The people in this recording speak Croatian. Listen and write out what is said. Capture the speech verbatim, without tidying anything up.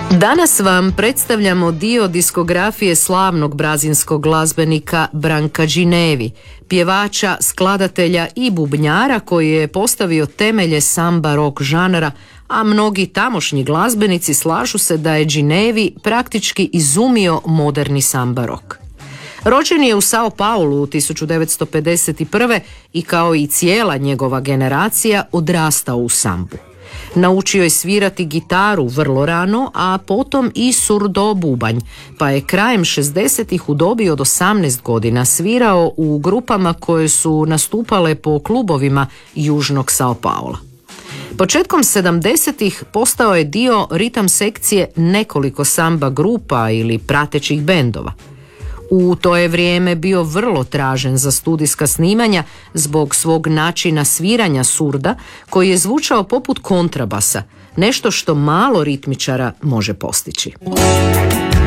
Danas vam predstavljamo dio diskografije slavnog brazilskog glazbenika Branka Ginevy, pjevača, skladatelja i bubnjara koji je postavio temelje samba rock žanra, a mnogi tamošnji glazbenici slažu se da je Ginevy praktički izumio moderni samba rock. Rođen je u Sao Paulu tisuću devetsto pedeset prve i kao i cijela njegova generacija odrastao u sambu. Naučio je svirati gitaru vrlo rano, a potom i surdo bubanj, pa je krajem šezdesetih u dobi od osamnaest godina svirao u grupama koje su nastupale po klubovima južnog Sao Paula. Početkom sedamdesetih postao je dio ritam sekcije nekoliko samba grupa ili pratećih bendova. U to je vrijeme bio vrlo tražen za studijska snimanja zbog svog načina sviranja surda koji je zvučao poput kontrabasa, nešto što malo ritmičara može postići.